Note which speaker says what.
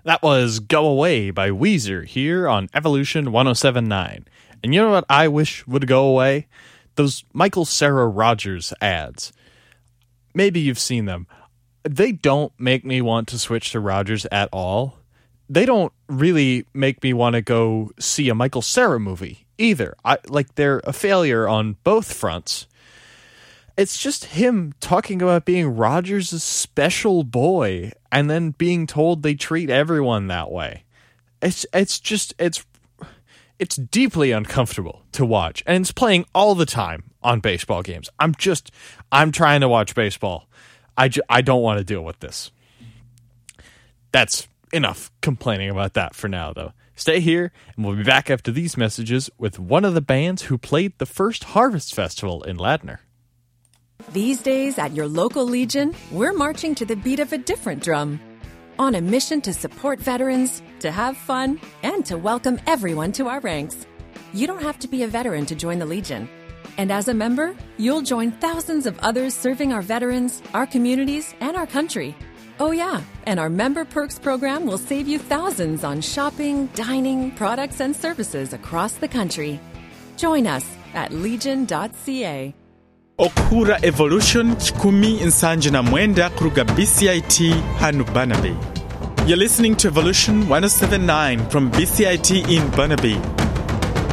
Speaker 1: That was Go Away by Weezer here on Evolution 107.9. And you know what I wish would go away? Those Michael Cera Rogers ads. Maybe you've seen them. They don't make me want to switch to Rogers at all. They don't really make me want to go see a Michael Cera movie either. They're a failure on both fronts. It's just him talking about being Rogers' special boy and then being told they treat everyone that way. It's deeply uncomfortable to watch, and it's playing all the time on baseball games. I'm trying to watch baseball. I don't want to deal with this. That's enough complaining about that for now, though. Stay here, and we'll be back after these messages with one of the bands who played the first Harvest Festival in Ladner.
Speaker 2: These days at your local Legion, we're marching to the beat of a different drum. On a mission to support veterans, to have fun, and to welcome everyone to our ranks. You don't have to be a veteran to join the Legion. And as a member, you'll join thousands of others serving our veterans, our communities, and our country. Oh yeah, and our Member Perks program will save you thousands on shopping, dining, products, and services across the country. Join us at legion.ca.
Speaker 3: Okura Evolution Chikumi Insanje na Mwenda Kruga BCIT Hanu Burnaby. You're listening to Evolution 107.9 from BCIT in Burnaby.